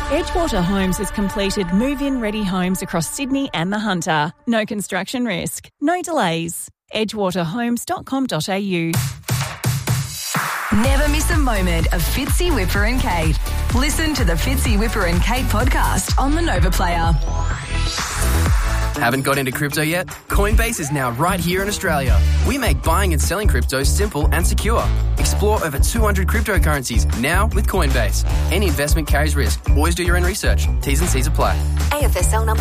Edgewater Homes has completed move-in ready homes across Sydney and the Hunter. No construction risk, no delays. edgewaterhomes.com.au. Never miss a moment of Fitzy, Whipper and Kate. Listen to the Fitzy, Whipper and Kate podcast on the Nova Player. Haven't got into crypto yet? Coinbase is now right here in Australia. We make buying and selling crypto simple and secure. Explore over 200 cryptocurrencies now with Coinbase. Any investment carries risk. Always do your own research. T's and C's apply. AFSL number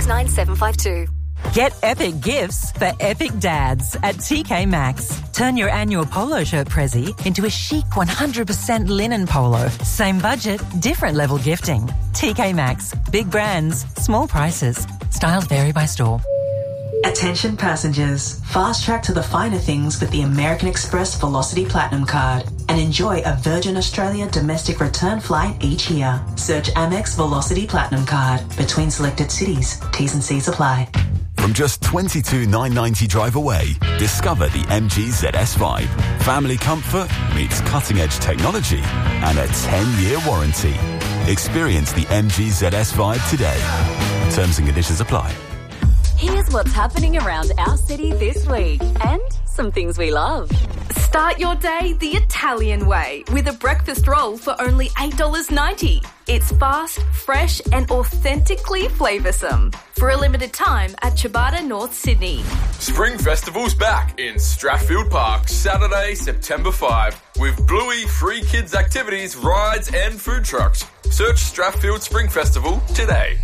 569752. Get epic gifts for epic dads at TK Maxx. Turn your annual polo shirt prezi into a chic 100% linen polo. Same budget, different level gifting. TK Maxx. Big brands, small prices. Styles vary by store. Attention passengers, fast track to the finer things with the American Express Velocity Platinum Card and enjoy a Virgin Australia domestic return flight each year. Search Amex Velocity Platinum Card between selected cities. T's and C's apply. From just $22,990 drive away, discover the MG ZS Vibe. Family comfort meets cutting-edge technology and a 10-year warranty. Experience the MG ZS Vibe today. Terms and conditions apply. Here's what's happening around our city this week and some things we love. Start your day the Italian way with a breakfast roll for only $8.90. It's fast, fresh and authentically flavoursome. For a limited time at Ciabatta, North Sydney. Spring Festival's back in Strathfield Park, Saturday, September 5, with Bluey free kids activities, rides and food trucks. Search Strathfield Spring Festival today.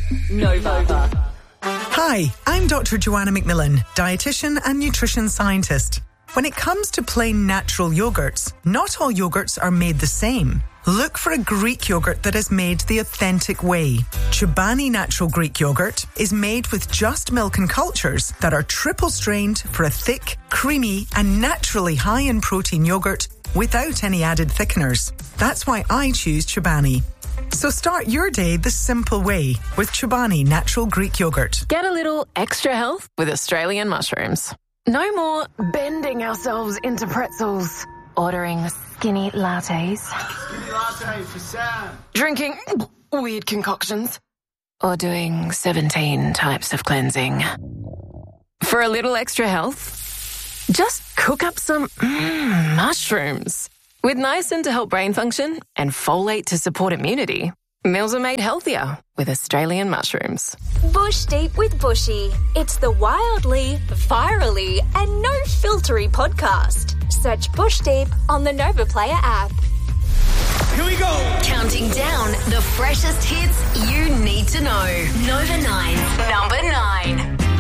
Nova. Hi, I'm Dr. Joanna McMillan, dietitian and nutrition scientist. When it comes to plain natural yogurts, not all yogurts are made the same. Look for a Greek yogurt that is made the authentic way. Chobani Natural Greek Yogurt is made with just milk and cultures that are triple strained for a thick, creamy and naturally high in protein yogurt without any added thickeners. That's why I choose Chobani. So start your day the simple way with Chobani Natural Greek Yogurt. Get a little extra health with Australian mushrooms. No more bending ourselves into pretzels. Ordering skinny lattes. Skinny latte for Sam. Drinking weird concoctions. Or doing 17 types of cleansing. For a little extra health, just cook up some mushrooms. With niacin to help brain function and folate to support immunity, meals are made healthier with Australian mushrooms. Bush Deep with Bushy. It's the wildly, virally and no-filtery podcast. Search Bush Deep on the Nova Player app. Here we go. Counting down the freshest hits you need to know. Nova 9.